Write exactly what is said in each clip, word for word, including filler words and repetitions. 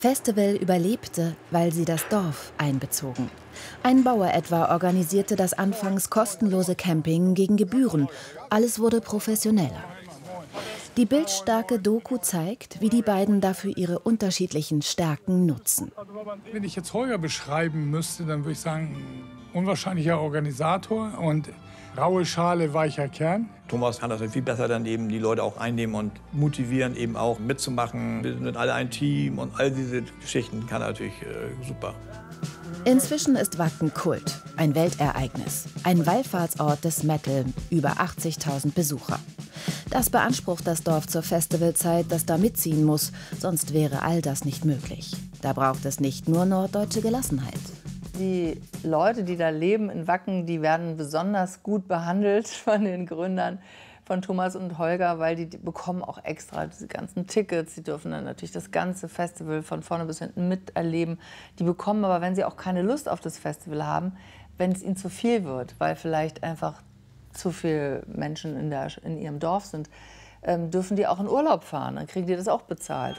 Festival überlebte, weil sie das Dorf einbezogen. Ein Bauer etwa organisierte das anfangs kostenlose Camping gegen Gebühren. Alles wurde professioneller. Die bildstarke Doku zeigt, wie die beiden dafür ihre unterschiedlichen Stärken nutzen. Wenn ich jetzt Holger beschreiben müsste, dann würde ich sagen, unwahrscheinlicher Organisator und raue Schale, weicher Kern. Thomas kann das viel besser dann eben die Leute auch einnehmen und motivieren, eben auch mitzumachen. Wir sind alle ein Team und all diese Geschichten kann er natürlich äh, super. Inzwischen ist Wacken Kult, ein Weltereignis, ein Wallfahrtsort des Metal, über achtzigtausend Besucher. Das beansprucht das Dorf zur Festivalzeit, das da mitziehen muss, sonst wäre all das nicht möglich. Da braucht es nicht nur norddeutsche Gelassenheit. Die Leute, die da leben in Wacken, die werden besonders gut behandelt von den Gründern von Thomas und Holger, weil die, die bekommen auch extra diese ganzen Tickets. Sie dürfen dann natürlich das ganze Festival von vorne bis hinten miterleben. Die bekommen aber, wenn sie auch keine Lust auf das Festival haben, wenn es ihnen zu viel wird, weil vielleicht einfach zu viele Menschen in, der, in ihrem Dorf sind, ähm, dürfen die auch in Urlaub fahren. Dann kriegen die das auch bezahlt.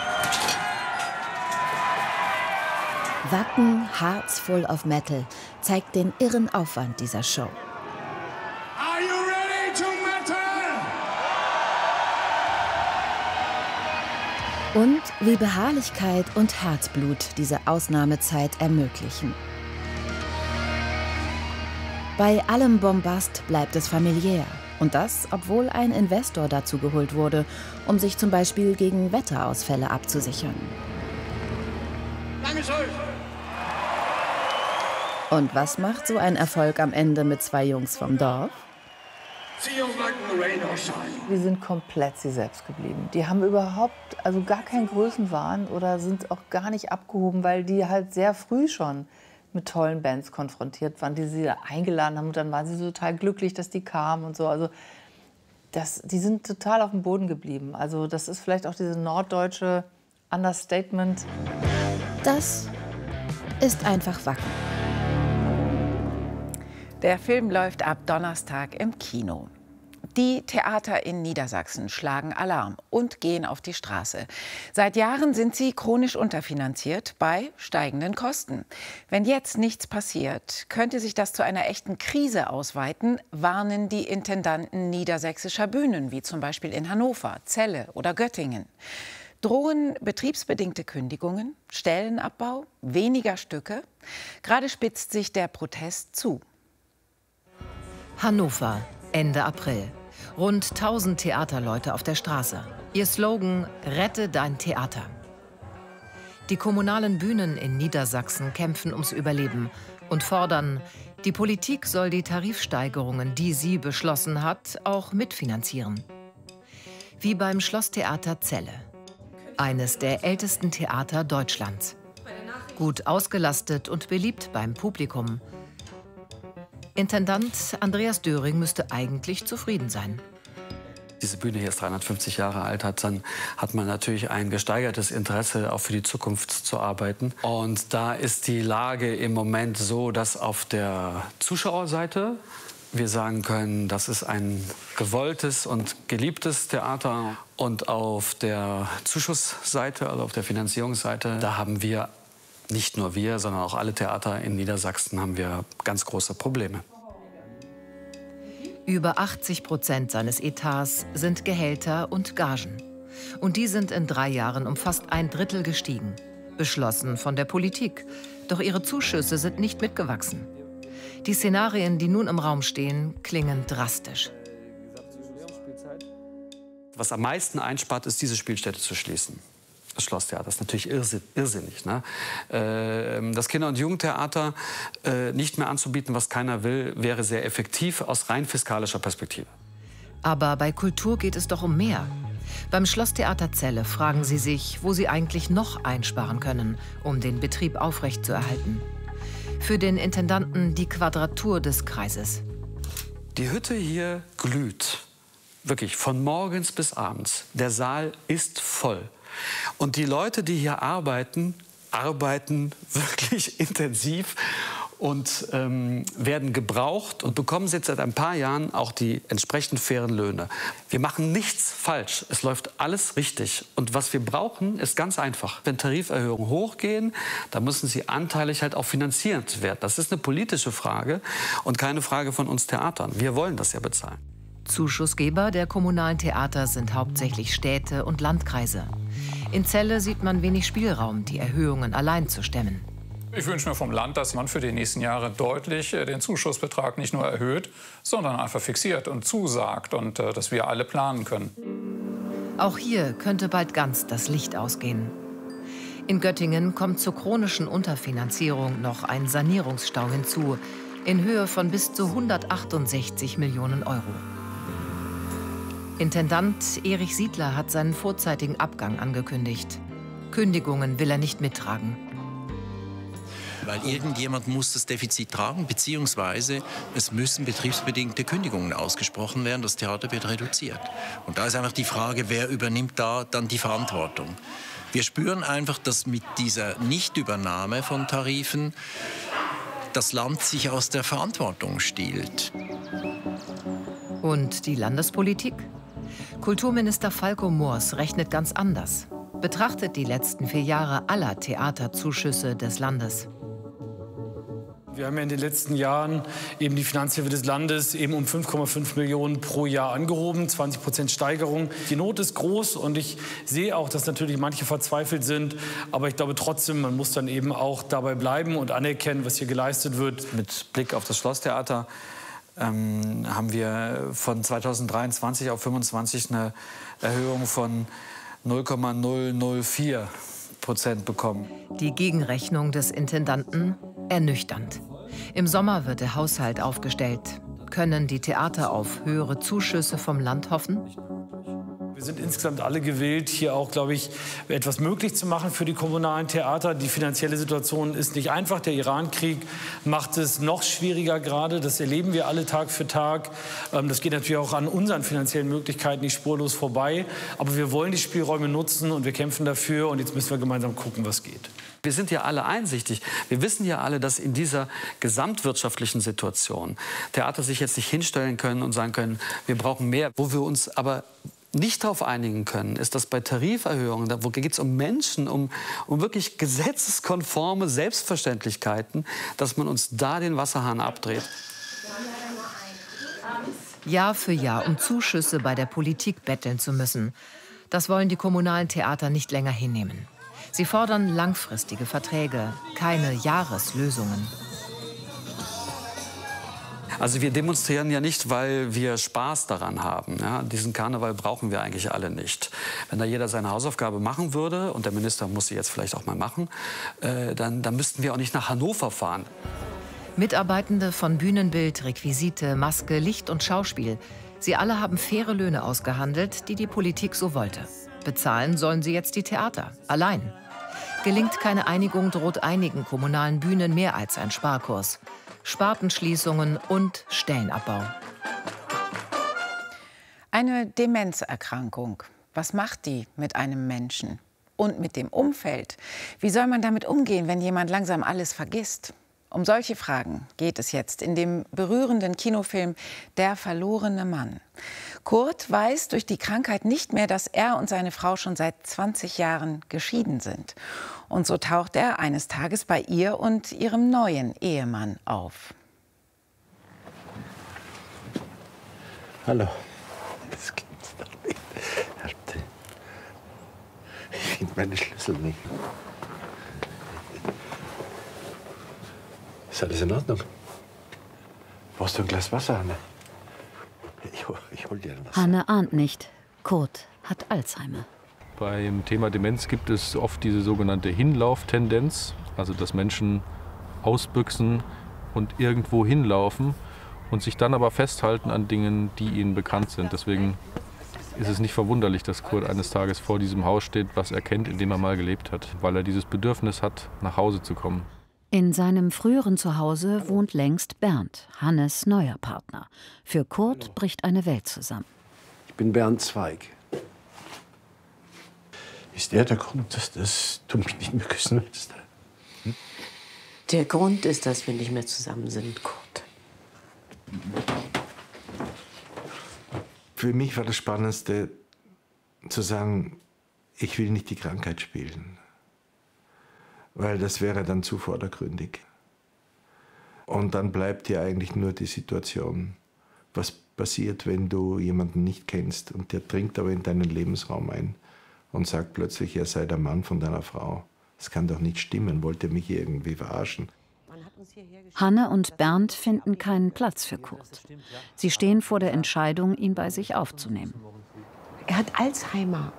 Wacken, Hearts Full of Metal, zeigt den irren Aufwand dieser Show. Are you ready to metal? Und wie Beharrlichkeit und Herzblut diese Ausnahmezeit ermöglichen. Bei allem Bombast bleibt es familiär. Und das, obwohl ein Investor dazu geholt wurde, um sich zum Beispiel gegen Wetterausfälle abzusichern. Lange Schuld. Und was macht so ein Erfolg am Ende mit zwei Jungs vom Dorf? Die sind komplett sie selbst geblieben. Die haben überhaupt also gar keinen Größenwahn oder sind auch gar nicht abgehoben, weil die halt sehr früh schon mit tollen Bands konfrontiert waren, die sie da eingeladen haben. Und dann waren sie so total glücklich, dass die kamen und so. Also das, die sind total auf dem Boden geblieben. Also das ist vielleicht auch dieses norddeutsche Understatement. Das ist einfach Wacken. Der Film läuft ab Donnerstag im Kino. Die Theater in Niedersachsen schlagen Alarm und gehen auf die Straße. Seit Jahren sind sie chronisch unterfinanziert bei steigenden Kosten. Wenn jetzt nichts passiert, könnte sich das zu einer echten Krise ausweiten, warnen die Intendanten niedersächsischer Bühnen, wie zum Beispiel in Hannover, Celle oder Göttingen. Drohen betriebsbedingte Kündigungen, Stellenabbau, weniger Stücke? Gerade spitzt sich der Protest zu. Hannover, Ende April. Rund tausend Theaterleute auf der Straße. Ihr Slogan: Rette dein Theater. Die kommunalen Bühnen in Niedersachsen kämpfen ums Überleben und fordern, die Politik soll die Tarifsteigerungen, die sie beschlossen hat, auch mitfinanzieren. Wie beim Schlosstheater Celle. Eines der ältesten Theater Deutschlands. Gut ausgelastet und beliebt beim Publikum. Intendant Andreas Döring müsste eigentlich zufrieden sein. Diese Bühne hier ist dreihundertfünfzig Jahre alt, hat, dann hat man natürlich ein gesteigertes Interesse, auch für die Zukunft zu arbeiten. Und da ist die Lage im Moment so, dass auf der Zuschauerseite wir sagen können, das ist ein gewolltes und geliebtes Theater. Und auf der Zuschussseite, also auf der Finanzierungsseite, da haben wir, nicht nur wir, sondern auch alle Theater in Niedersachsen, haben wir ganz große Probleme. Über achtzig Prozent seines Etats sind Gehälter und Gagen. Und die sind in drei Jahren um fast ein Drittel gestiegen. Beschlossen von der Politik. Doch ihre Zuschüsse sind nicht mitgewachsen. Die Szenarien, die nun im Raum stehen, klingen drastisch. Was am meisten einspart, ist, diese Spielstätte zu schließen. Das Schlosstheater ist natürlich irrsinnig. Ne? Das Kinder- und Jugendtheater nicht mehr anzubieten, was keiner will, wäre sehr effektiv aus rein fiskalischer Perspektive. Aber bei Kultur geht es doch um mehr. Beim Schlosstheater Celle fragen sie sich, wo sie eigentlich noch einsparen können, um den Betrieb aufrechtzuerhalten. Für den Intendanten die Quadratur des Kreises. Die Hütte hier glüht, wirklich von morgens bis abends. Der Saal ist voll. Und die Leute, die hier arbeiten, arbeiten wirklich intensiv und ähm, werden gebraucht und bekommen jetzt seit ein paar Jahren auch die entsprechend fairen Löhne. Wir machen nichts falsch. Es läuft alles richtig. Und was wir brauchen, ist ganz einfach. Wenn Tariferhöhungen hochgehen, dann müssen sie anteilig halt auch finanziert werden. Das ist eine politische Frage und keine Frage von uns Theatern. Wir wollen das ja bezahlen. Zuschussgeber der kommunalen Theater sind hauptsächlich Städte und Landkreise. In Celle sieht man wenig Spielraum, die Erhöhungen allein zu stemmen. Ich wünsche mir vom Land, dass man für die nächsten Jahre deutlich den Zuschussbetrag nicht nur erhöht, sondern einfach fixiert und zusagt und äh, dass wir alle planen können. Auch hier könnte bald ganz das Licht ausgehen. In Göttingen kommt zur chronischen Unterfinanzierung noch ein Sanierungsstau hinzu, in Höhe von bis zu hundertachtundsechzig Millionen Euro. Intendant Erich Siedler hat seinen vorzeitigen Abgang angekündigt. Kündigungen will er nicht mittragen. Weil irgendjemand muss das Defizit tragen, beziehungsweise es müssen betriebsbedingte Kündigungen ausgesprochen werden. Das Theater wird reduziert. Und da ist einfach die Frage, wer übernimmt da dann die Verantwortung? Wir spüren einfach, dass mit dieser Nichtübernahme von Tarifen das Land sich aus der Verantwortung stiehlt. Und die Landespolitik? Kulturminister Falco Moors rechnet ganz anders. Betrachtet die letzten vier Jahre aller Theaterzuschüsse des Landes. Wir haben ja in den letzten Jahren eben die Finanzhilfe des Landes eben um fünf Komma fünf Millionen pro Jahr angehoben, zwanzig Prozent Steigerung. Die Not ist groß und ich sehe auch, dass natürlich manche verzweifelt sind. Aber ich glaube trotzdem, man muss dann eben auch dabei bleiben und anerkennen, was hier geleistet wird. Mit Blick auf das Schlosstheater ähm, haben wir von zweitausenddreiundzwanzig auf fünfundzwanzig eine Erhöhung von null Komma null null vier Prozent bekommen. Die Gegenrechnung des Intendanten ernüchternd. Im Sommer wird der Haushalt aufgestellt. Können die Theater auf höhere Zuschüsse vom Land hoffen? Wir sind insgesamt alle gewillt, hier auch, glaube ich, etwas möglich zu machen für die kommunalen Theater. Die finanzielle Situation ist nicht einfach. Der Iran-Krieg macht es noch schwieriger gerade. Das erleben wir alle Tag für Tag. Das geht natürlich auch an unseren finanziellen Möglichkeiten nicht spurlos vorbei. Aber wir wollen die Spielräume nutzen und wir kämpfen dafür. Und jetzt müssen wir gemeinsam gucken, was geht. Wir sind ja alle einsichtig. Wir wissen ja alle, dass in dieser gesamtwirtschaftlichen Situation Theater sich jetzt nicht hinstellen können und sagen können, wir brauchen mehr. Wo wir uns aber nicht darauf einigen können, ist, dass bei Tariferhöhungen, da geht es um Menschen, um, um wirklich gesetzeskonforme Selbstverständlichkeiten, dass man uns da den Wasserhahn abdreht. Jahr für Jahr um Zuschüsse bei der Politik betteln zu müssen, das wollen die kommunalen Theater nicht länger hinnehmen. Sie fordern langfristige Verträge, keine Jahreslösungen. Also wir demonstrieren ja nicht, weil wir Spaß daran haben. Ja, diesen Karneval brauchen wir eigentlich alle nicht. Wenn da jeder seine Hausaufgabe machen würde, und der Minister muss sie jetzt vielleicht auch mal machen, äh, dann, dann müssten wir auch nicht nach Hannover fahren. Mitarbeitende von Bühnenbild, Requisite, Maske, Licht und Schauspiel. Sie alle haben faire Löhne ausgehandelt, die die Politik so wollte. Bezahlen sollen sie jetzt die Theater, allein. Gelingt keine Einigung, droht einigen kommunalen Bühnen mehr als ein Sparkurs. Spartenschließungen und Stellenabbau. Eine Demenzerkrankung. Was macht die mit einem Menschen? Und mit dem Umfeld? Wie soll man damit umgehen, wenn jemand langsam alles vergisst? Um solche Fragen geht es jetzt in dem berührenden Kinofilm Der verlorene Mann. Kurt weiß durch die Krankheit nicht mehr, dass er und seine Frau schon seit zwanzig Jahren geschieden sind. Und so taucht er eines Tages bei ihr und ihrem neuen Ehemann auf. Hallo. Das gibt's doch nicht. Ich finde meine Schlüssel nicht. Ist alles in Ordnung? Brauchst du ein Glas Wasser, Hanne? Ich, ich hol dir was. Hanne ahnt nicht, Kurt hat Alzheimer. Beim Thema Demenz gibt es oft diese sogenannte Hinlauftendenz, also dass Menschen ausbüchsen und irgendwo hinlaufen und sich dann aber festhalten an Dingen, die ihnen bekannt sind. Deswegen ist es nicht verwunderlich, dass Kurt eines Tages vor diesem Haus steht, was er kennt, in dem er mal gelebt hat, weil er dieses Bedürfnis hat, nach Hause zu kommen. In seinem früheren Zuhause wohnt längst Bernd, Hannes neuer Partner. Für Kurt bricht eine Welt zusammen. Ich bin Bernd Zweig. Ist der der Grund, dass, dass du mich nicht mehr küssen willst? Hm? Der Grund ist, dass wir nicht mehr zusammen sind, Kurt. Für mich war das Spannendste, zu sagen, ich will nicht die Krankheit spielen. Weil das wäre dann zu vordergründig. Und dann bleibt dir eigentlich nur die Situation, was passiert, wenn du jemanden nicht kennst und der dringt aber in deinen Lebensraum ein und sagt plötzlich, er sei der Mann von deiner Frau. Das kann doch nicht stimmen, wollte mich irgendwie verarschen. Hanne und Bernd finden keinen Platz für Kurt. Sie stehen vor der Entscheidung, ihn bei sich aufzunehmen. Er hat Alzheimer.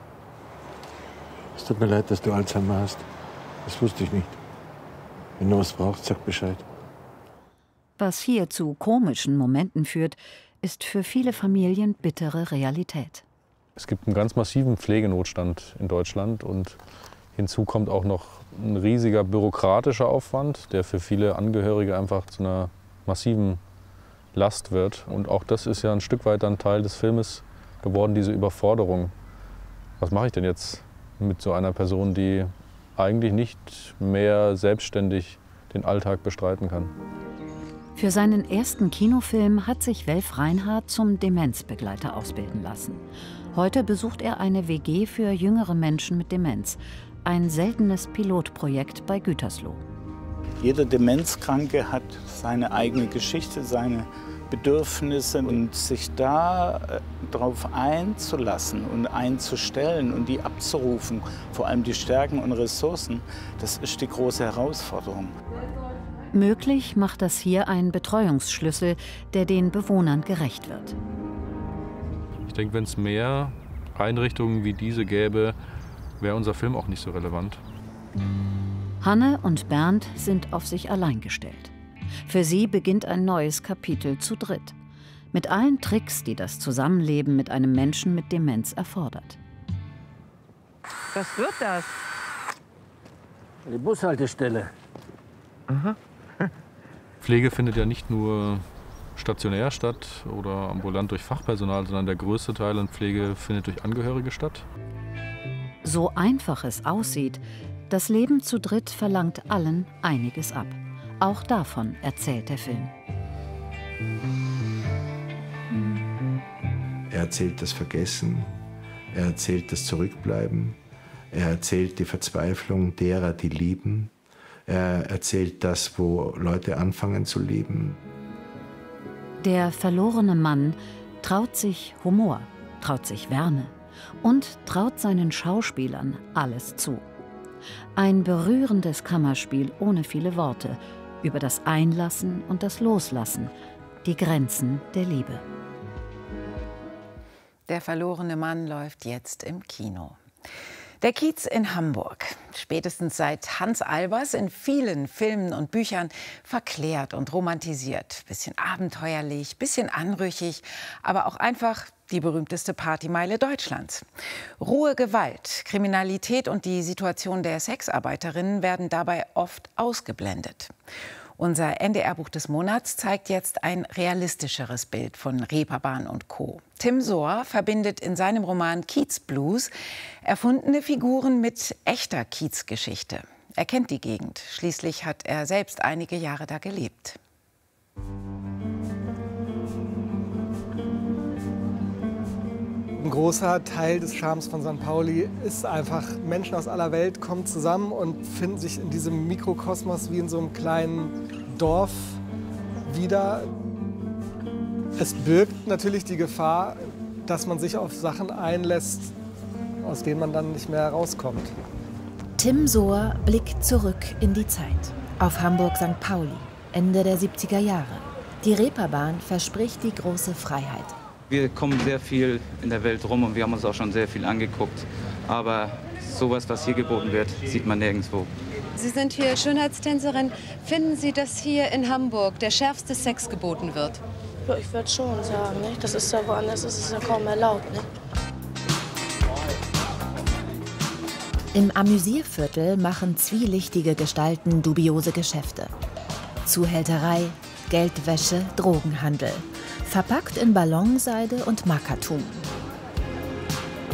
Es tut mir leid, dass du Alzheimer hast. Das wusste ich nicht. Wenn du was brauchst, sag Bescheid. Was hier zu komischen Momenten führt, ist für viele Familien bittere Realität. Es gibt einen ganz massiven Pflegenotstand in Deutschland und hinzu kommt auch noch ein riesiger bürokratischer Aufwand, der für viele Angehörige einfach zu einer massiven Last wird. Und auch das ist ja ein Stück weit ein Teil des Filmes geworden, diese Überforderung. Was mache ich denn jetzt mit so einer Person, die eigentlich nicht mehr selbstständig den Alltag bestreiten kann? Für seinen ersten Kinofilm hat sich Welf Reinhardt zum Demenzbegleiter ausbilden lassen. Heute besucht er eine W G für jüngere Menschen mit Demenz. Ein seltenes Pilotprojekt bei Gütersloh. Jeder Demenzkranke hat seine eigene Geschichte, seine Bedürfnisse. Und sich da darauf einzulassen und einzustellen und die abzurufen, vor allem die Stärken und Ressourcen, das ist die große Herausforderung. Möglich macht das hier ein Betreuungsschlüssel, der den Bewohnern gerecht wird. Ich denke, wenn es mehr Einrichtungen wie diese gäbe, wäre unser Film auch nicht so relevant. Hanne und Bernd sind auf sich allein gestellt. Für sie beginnt ein neues Kapitel zu dritt. Mit allen Tricks, die das Zusammenleben mit einem Menschen mit Demenz erfordert. Was wird das? Die Bushaltestelle. Aha. Pflege findet ja nicht nur stationär statt oder ambulant durch Fachpersonal, sondern der größte Teil an Pflege findet durch Angehörige statt. So einfach es aussieht, das Leben zu dritt verlangt allen einiges ab. Auch davon erzählt der Film. Er erzählt das Vergessen, er erzählt das Zurückbleiben, er erzählt die Verzweiflung derer, die lieben. Er erzählt das, wo Leute anfangen zu leben. Der verlorene Mann traut sich Humor, traut sich Wärme und traut seinen Schauspielern alles zu. Ein berührendes Kammerspiel ohne viele Worte über das Einlassen und das Loslassen, die Grenzen der Liebe. Der verlorene Mann läuft jetzt im Kino. Der Kiez in Hamburg, spätestens seit Hans Albers in vielen Filmen und Büchern verklärt und romantisiert. Bisschen abenteuerlich, bisschen anrüchig, aber auch einfach die berühmteste Partymeile Deutschlands. Rohe Gewalt, Kriminalität und die Situation der Sexarbeiterinnen werden dabei oft ausgeblendet. Unser N D R-Buch des Monats zeigt jetzt ein realistischeres Bild von Reeperbahn und Co. Tim Sohr verbindet in seinem Roman Kiezblues erfundene Figuren mit echter Kiezgeschichte. Er kennt die Gegend. Schließlich hat er selbst einige Jahre da gelebt. Ein großer Teil des Charmes von Sankt Pauli ist einfach, Menschen aus aller Welt kommen zusammen und finden sich in diesem Mikrokosmos wie in so einem kleinen Dorf wieder. Es birgt natürlich die Gefahr, dass man sich auf Sachen einlässt, aus denen man dann nicht mehr herauskommt. Tim Sohr blickt zurück in die Zeit. Auf Hamburg-Sankt Pauli, Ende der siebziger Jahre. Die Reeperbahn verspricht die große Freiheit. Wir kommen sehr viel in der Welt rum und wir haben uns auch schon sehr viel angeguckt. Aber sowas, was hier geboten wird, sieht man nirgendwo. Sie sind hier Schönheitstänzerin. Finden Sie, dass hier in Hamburg der schärfste Sex geboten wird? Ja, ich würde schon sagen, ne? Das ist ja woanders, das ist ja kaum erlaubt. Ne? Im Amüsierviertel machen zwielichtige Gestalten dubiose Geschäfte. Zuhälterei, Geldwäsche, Drogenhandel. Verpackt in Ballonseide und Makatum.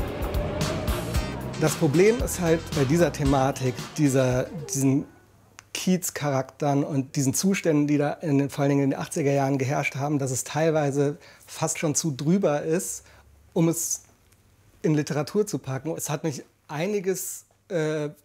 Das Problem ist halt bei dieser Thematik, dieser, diesen Kiezcharakteren und diesen Zuständen, die da in den, vor allen Dingen in den achtziger Jahren geherrscht haben, dass es teilweise fast schon zu drüber ist, um es in Literatur zu packen. Es hat mich einiges äh,